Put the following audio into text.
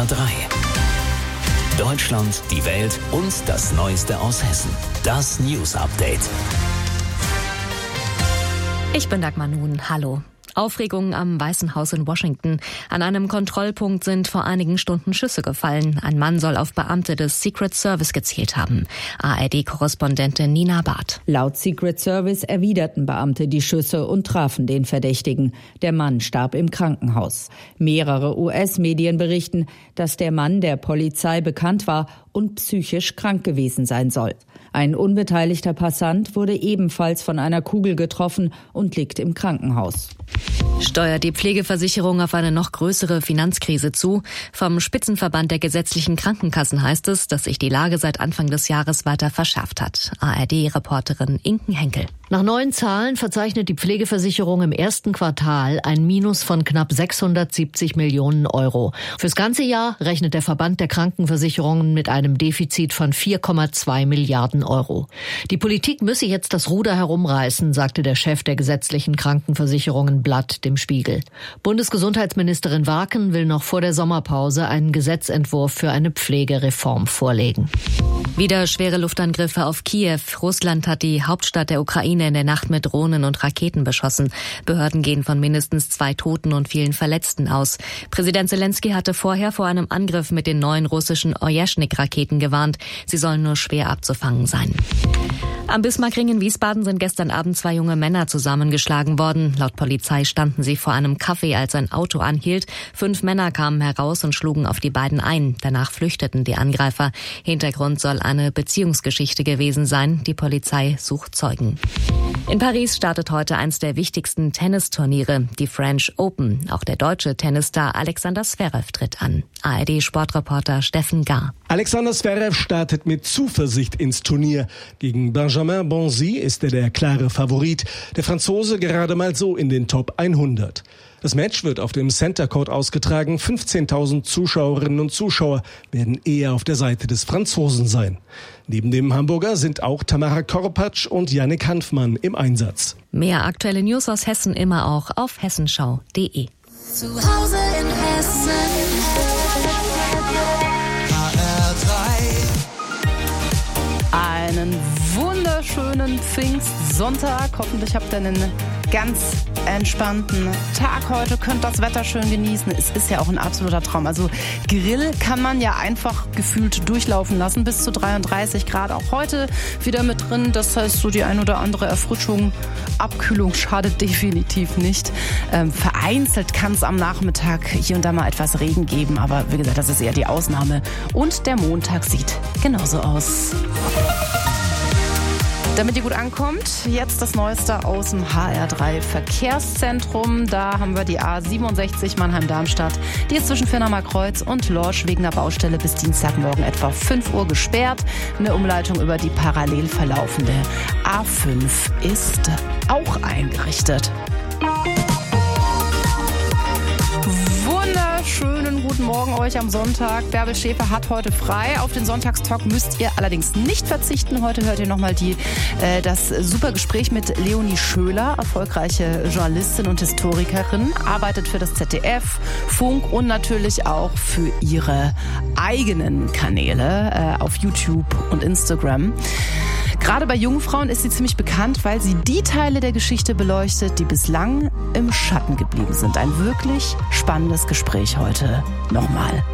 HR3. Deutschland, die Welt und das Neueste aus Hessen. Das News Update. Ich bin Dagmar Nuhn. Hallo. Aufregung am Weißen Haus in Washington. An einem Kontrollpunkt sind vor einigen Stunden Schüsse gefallen. Ein Mann soll auf Beamte des Secret Service gezielt haben. ARD-Korrespondentin Nina Barth. Laut Secret Service erwiderten Beamte die Schüsse und trafen den Verdächtigen. Der Mann starb im Krankenhaus. Mehrere US-Medien berichten, dass der Mann der Polizei bekannt war und psychisch krank gewesen sein soll. Ein unbeteiligter Passant wurde ebenfalls von einer Kugel getroffen und liegt im Krankenhaus. Steuert die Pflegeversicherung auf eine noch größere Finanzkrise zu? Vom Spitzenverband der gesetzlichen Krankenkassen heißt es, dass sich die Lage seit Anfang des Jahres weiter verschärft hat. ARD-Reporterin Inken Henkel. Nach neuen Zahlen verzeichnet die Pflegeversicherung im ersten Quartal ein Minus von knapp 670 Millionen Euro. Fürs ganze Jahr rechnet der Verband der Krankenversicherungen mit einem Defizit von 4,2 Milliarden Euro. Die Politik müsse jetzt das Ruder herumreißen, sagte der Chef der gesetzlichen Krankenversicherungen Blatt dem Spiegel. Bundesgesundheitsministerin Warken will noch vor der Sommerpause einen Gesetzentwurf für eine Pflegereform vorlegen. Wieder schwere Luftangriffe auf Kiew. Russland hat die Hauptstadt der Ukraine in der Nacht mit Drohnen und Raketen beschossen. Behörden gehen von mindestens 2 Toten und vielen Verletzten aus. Präsident Zelensky hatte vorher vor einem Angriff mit den neuen russischen Ojeschnik-Raketen gewarnt. Sie sollen nur schwer abzufangen sein. Am Bismarckring in Wiesbaden sind gestern Abend 2 junge Männer zusammengeschlagen worden. Laut Polizei standen sie vor einem Café, als ein Auto anhielt. 5 Männer kamen heraus und schlugen auf die beiden ein. Danach flüchteten die Angreifer. Hintergrund soll eine Beziehungsgeschichte gewesen sein. Die Polizei sucht Zeugen. In Paris startet heute eines der wichtigsten Tennisturniere, die French Open. Auch der deutsche Tennisstar Alexander Zverev tritt an. ARD-Sportreporter Steffen Gar. Alexander Zverev startet mit Zuversicht ins Turnier. Gegen Benjamin Bonzi ist er der klare Favorit. Der Franzose gerade mal so in den Top 100. Das Match wird auf dem Center Court ausgetragen. 15.000 Zuschauerinnen und Zuschauer werden eher auf der Seite des Franzosen sein. Neben dem Hamburger sind auch Tamara Korpatsch und Yannick Hanfmann im Einsatz. Mehr aktuelle News aus Hessen immer auch auf hessenschau.de. Zu Hause in Hessen. Einen wunderschönen Pfingstsonntag. Hoffentlich habt ihr einen ganz entspannten Tag heute. Könnt das Wetter schön genießen. Es ist ja auch ein absoluter Traum. Also Grill kann man ja einfach gefühlt durchlaufen lassen. Bis zu 33 Grad auch heute wieder mit drin. Das heißt, so die ein oder andere Erfrischung, Abkühlung schadet definitiv nicht. Vereinzelt kann es am Nachmittag hier und da mal etwas Regen geben. Aber wie gesagt, das ist eher die Ausnahme. Und der Montag sieht genauso aus. Damit ihr gut ankommt, jetzt das Neueste aus dem HR3 Verkehrszentrum. Da haben wir die A67 Mannheim-Darmstadt. Die ist zwischen Firnamer-Kreuz und Lorsch wegen der Baustelle bis Dienstagmorgen etwa 5 Uhr gesperrt. Eine Umleitung über die parallel verlaufende A5 ist auch eingerichtet. Wunderschönen guten Morgen euch am Sonntag. Bärbel Schäfer hat heute frei. Auf den Sonntagstalk müsst ihr allerdings nicht verzichten. Heute hört ihr nochmal das super Gespräch mit Leonie Schöler, erfolgreiche Journalistin und Historikerin, arbeitet für das ZDF, Funk und natürlich auch für ihre eigenen Kanäle auf YouTube und Instagram. Gerade bei jungen Frauen ist sie ziemlich bekannt, weil sie die Teile der Geschichte beleuchtet, die bislang im Schatten geblieben sind. Ein wirklich spannendes Gespräch heute nochmal.